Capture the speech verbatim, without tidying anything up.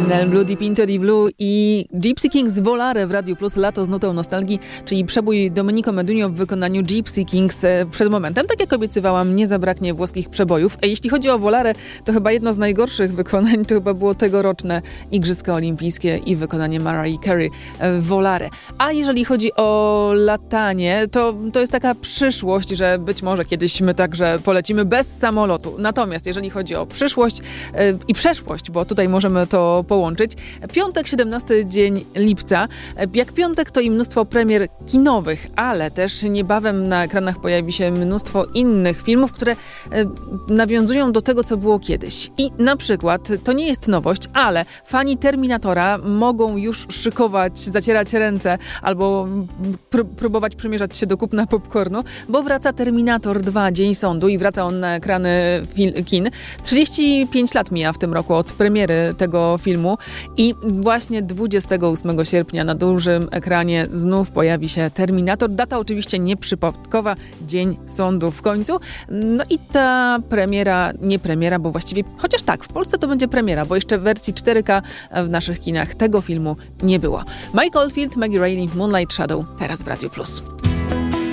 Nel Blue, Deep Into the Blue i Gypsy Kings Volare w Radiu Plus, lato z nutą nostalgii, czyli przebój Domenico Modugno w wykonaniu Gypsy Kings przed momentem. Tak jak obiecywałam, nie zabraknie włoskich przebojów. A jeśli chodzi o Volare, to chyba jedno z najgorszych wykonań to chyba było tegoroczne Igrzyska Olimpijskie i wykonanie Mariah Carey Volare. A jeżeli chodzi o latanie, to, to jest taka przyszłość, że być może kiedyś my także polecimy bez samolotu. Natomiast jeżeli chodzi o przyszłość yy, i przeszłość, bo tutaj możemy to połączyć. Piątek, siedemnasty dzień lipca. Jak piątek to i mnóstwo premier kinowych, ale też niebawem na ekranach pojawi się mnóstwo innych filmów, które nawiązują do tego, co było kiedyś. I na przykład, to nie jest nowość, ale fani Terminatora mogą już szykować, zacierać ręce albo pr- próbować przymierzać się do kupna popcornu, bo wraca Terminator dwa, Dzień Sądu i wraca on na ekrany fil- kin. trzydzieści pięć lat mija w tym roku od premiery tego filmu i właśnie dwudziestego ósmego sierpnia na dużym ekranie znów pojawi się Terminator. Data oczywiście nieprzypadkowa, Dzień Sądu w końcu. No i ta premiera, nie premiera, bo właściwie, chociaż tak, w Polsce to będzie premiera, bo jeszcze w wersji cztery K w naszych kinach tego filmu nie było. Mike Oldfield, Maggie Reilly, Moonlight Shadow, teraz w Radiu Plus.